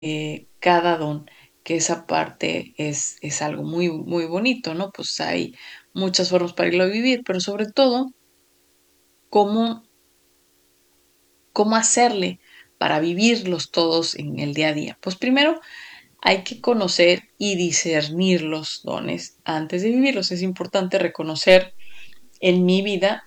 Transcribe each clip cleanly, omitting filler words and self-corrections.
cada don, que esa parte es algo muy, muy bonito, ¿no? Pues hay muchas formas para irlo a vivir, pero sobre todo, cómo, cómo hacerle para vivirlos todos en el día a día. Pues primero hay que conocer y discernir los dones antes de vivirlos. Es importante reconocer en mi vida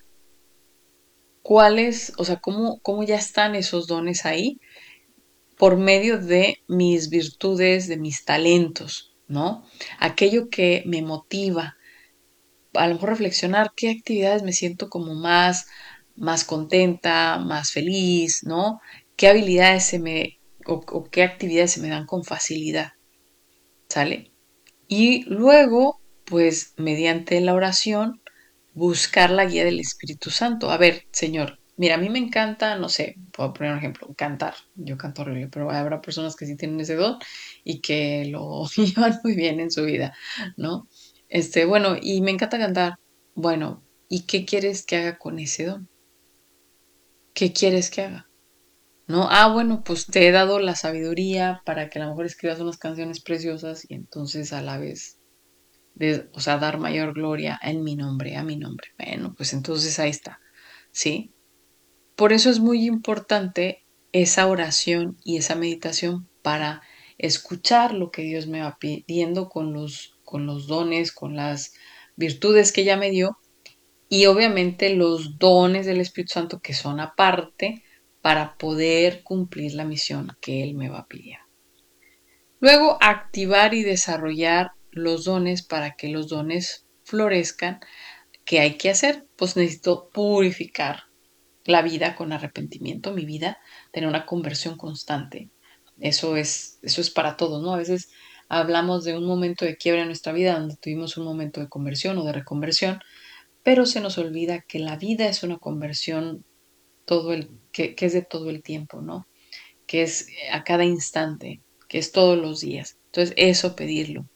cuáles, o sea, cómo ya están esos dones ahí por medio de mis virtudes, de mis talentos, ¿no? Aquello que me motiva, a lo mejor reflexionar qué actividades me siento como más contenta, más feliz, ¿no? ¿Qué habilidades o qué actividades se me dan con facilidad, ¿sale? Y luego, pues, mediante la oración, buscar la guía del Espíritu Santo. A ver, Señor, mira, a mí me encanta, no sé, puedo poner un ejemplo, cantar. Yo canto horrible, pero habrá personas que sí tienen ese don y que lo llevan muy bien en su vida, ¿no? Bueno, y me encanta cantar. Bueno, ¿y qué quieres que haga con ese don? ¿Qué quieres que haga? ¿No? Ah, bueno, pues te he dado la sabiduría para que a lo mejor escribas unas canciones preciosas y entonces a la vez o sea, dar mayor gloria en mi nombre, a mi nombre. Bueno, pues entonces ahí está, ¿sí? Por eso es muy importante esa oración y esa meditación para escuchar lo que Dios me va pidiendo con los dones, con las virtudes que ya me dio y obviamente los dones del Espíritu Santo que son aparte para poder cumplir la misión que Él me va pidiendo. Luego, activar y desarrollar los dones para que los dones florezcan. ¿Qué hay que hacer? Pues necesito purificar la vida con arrepentimiento, mi vida, tener una conversión constante. Eso es para todos, ¿no? A veces hablamos de un momento de quiebra en nuestra vida donde tuvimos un momento de conversión o de reconversión, pero se nos olvida que la vida es una conversión que es de todo el tiempo, ¿no? Que es a cada instante, que es todos los días. Entonces, eso pedirlo.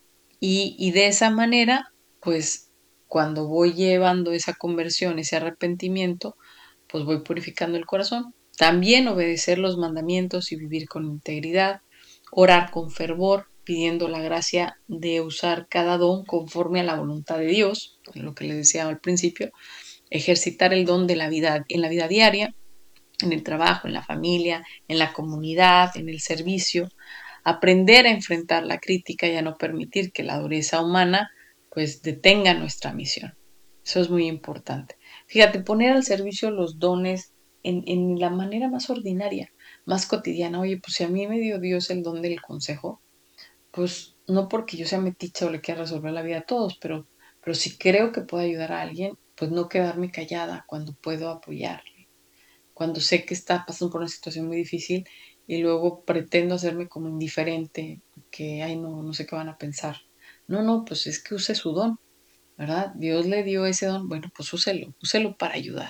Y de esa manera, pues cuando voy llevando esa conversión, ese arrepentimiento, pues voy purificando el corazón. También obedecer los mandamientos y vivir con integridad, orar con fervor, pidiendo la gracia de usar cada don conforme a la voluntad de Dios, lo que les decía al principio, ejercitar el don de la vida en la vida diaria, en el trabajo, en la familia, en la comunidad, en el servicio, aprender a enfrentar la crítica y a no permitir que la dureza humana pues detenga nuestra misión. Eso es muy importante. Fíjate, poner al servicio los dones en la manera más ordinaria, más cotidiana. Oye, pues si a mí me dio Dios el don del consejo, pues no porque yo sea metiche o le quiera resolver la vida a todos, pero si creo que puedo ayudar a alguien, pues no quedarme callada cuando puedo apoyarle, cuando sé que está pasando por una situación muy difícil y luego pretendo hacerme como indiferente, que, ay, no, no sé qué van a pensar. No, no, pues es que use su don, ¿verdad? Dios le dio ese don, bueno, pues úselo para ayudar.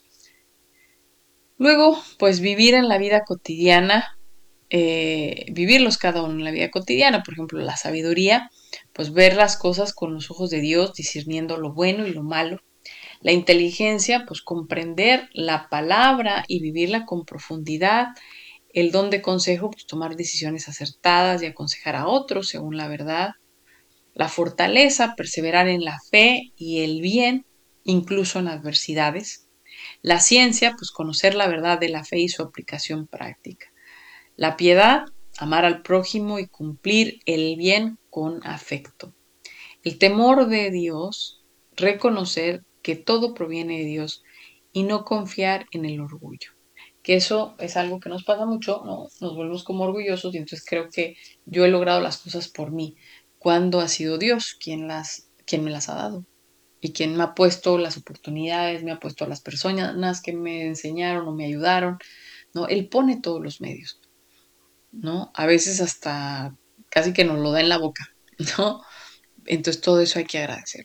Luego, pues vivir en la vida cotidiana, vivirlos cada uno en la vida cotidiana, por ejemplo, la sabiduría, pues ver las cosas con los ojos de Dios, discerniendo lo bueno y lo malo. La inteligencia, pues comprender la palabra y vivirla con profundidad. El don de consejo, pues tomar decisiones acertadas y aconsejar a otros según la verdad. La fortaleza, perseverar en la fe y el bien, incluso en adversidades. La ciencia, pues conocer la verdad de la fe y su aplicación práctica. La piedad, amar al prójimo y cumplir el bien con afecto. El temor de Dios, reconocer que todo proviene de Dios y no confiar en el orgullo. Que eso es algo que nos pasa mucho, ¿no? Nos volvemos como orgullosos y entonces creo que yo he logrado las cosas por mí, cuando ha sido Dios quien me las ha dado y quien me ha puesto las oportunidades, me ha puesto a las personas que me enseñaron o me ayudaron, ¿no? Él pone todos los medios, ¿no? A veces hasta casi que nos lo da en la boca, ¿no? Entonces todo eso hay que agradecer.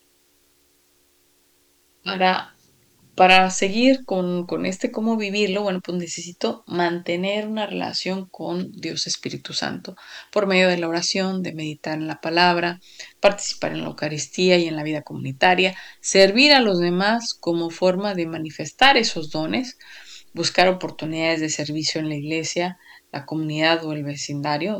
Para, para seguir con este cómo vivirlo, bueno, pues necesito mantener una relación con Dios Espíritu Santo por medio de la oración, de meditar en la palabra, participar en la Eucaristía y en la vida comunitaria, servir a los demás como forma de manifestar esos dones, buscar oportunidades de servicio en la iglesia, la comunidad o el vecindario